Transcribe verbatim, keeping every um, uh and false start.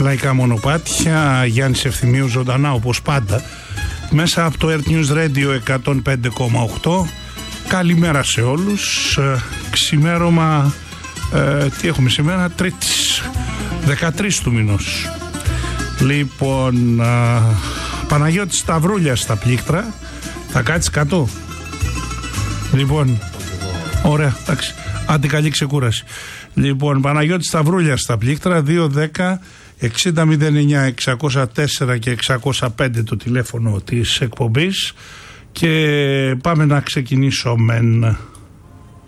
Λαϊκά μονοπάτια, Γιάννης Ευθυμίου ζωντανά όπως πάντα, μέσα από το Earth News Radio εκατόν πέντε κόμμα οκτώ. Καλημέρα σε όλους. Ξημέρωμα, ε, τι έχουμε σήμερα, Τρίτης, δεκατρείς του μηνός. Λοιπόν, α, Παναγιώτης Σταυρούλιας στα πλήκτρα. Θα κάτσεις κάτω? Λοιπόν, ωραία, εντάξει, άντε καλή ξεκούραση. Λοιπόν, Παναγιώτης Σταυρούλιας στα πλήκτρα, δύο δέκα εξήντα μηδέν εννιά εξακόσια τέσσερα και εξακόσια πέντε το τηλέφωνο της εκπομπής. Και πάμε να ξεκινήσουμε.